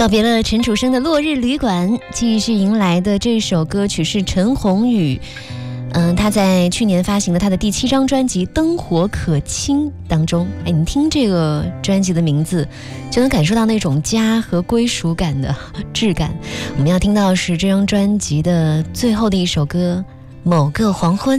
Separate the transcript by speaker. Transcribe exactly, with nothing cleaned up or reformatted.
Speaker 1: 告别了陈楚生的落日旅馆，继续迎来的这首歌曲是陈鸿宇，嗯，他在去年发行了他的第七张专辑《灯火可亲》当中，哎，你听这个专辑的名字，就能感受到那种家和归属感的质感。我们要听到是这张专辑的最后的一首歌《某个黄昏》。